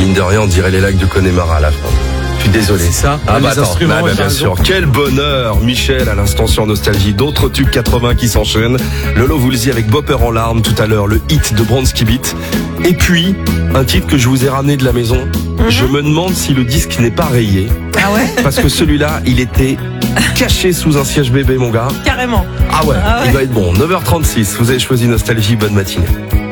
mine de rien, on dirait les lacs de Connemara à la fin. Je suis désolé. C'est ça. Ah Les bah attends, instruments, bah, t'as bien raison. sûr. Quel bonheur, Michel, à l'instant sur Nostalgie. D'autres tubes 80 qui s'enchaînent. Lolo Woolsey avec Bopper en larmes tout à l'heure, le hit de Bronski Beat. Et puis, un titre que je vous ai ramené de la maison. Je me demande si le disque n'est pas rayé. Ah ouais? Parce que celui-là, il était caché sous un siège bébé, mon gars. Carrément. Ah ouais, Ah ouais. il doit être bon. 9h36, vous avez choisi Nostalgie, bonne matinée.